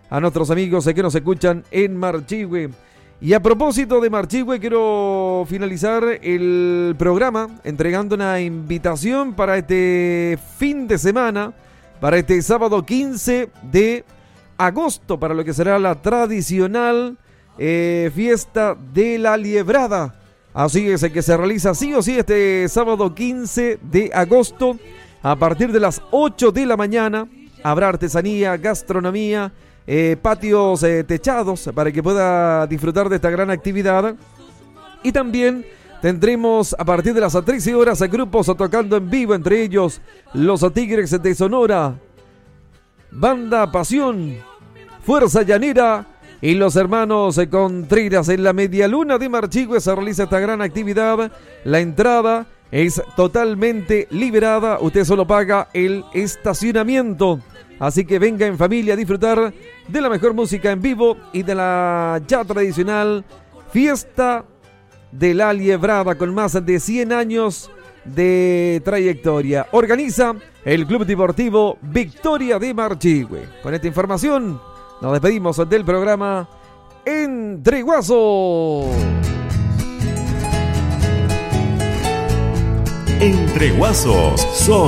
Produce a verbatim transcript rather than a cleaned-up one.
a nuestros amigos que nos escuchan en Marchihue. Y a propósito de Marchihue, quiero finalizar el programa entregando una invitación para este fin de semana, para este sábado quince de agosto, para lo que será la tradicional eh, fiesta de la Liebrada. Así es, que se realiza sí o sí este sábado quince de agosto a partir de las ocho de la mañana. Habrá artesanía, gastronomía, eh, patios eh, techados para que pueda disfrutar de esta gran actividad. Y también tendremos a partir de las trece horas grupos tocando en vivo, entre ellos los Tigres de Sonora, Banda Pasión, Fuerza Llanera y los hermanos Contreras. En la Medialuna de Marchihue se realiza esta gran actividad. La entrada es totalmente liberada, usted solo paga el estacionamiento. Así que venga en familia a disfrutar de la mejor música en vivo y de la ya tradicional fiesta de la Liebrada con más de cien años de trayectoria. Organiza el Club Deportivo Victoria de Marchihue. Con esta información nos despedimos del programa Entre Guasos. Entre Guasos, somos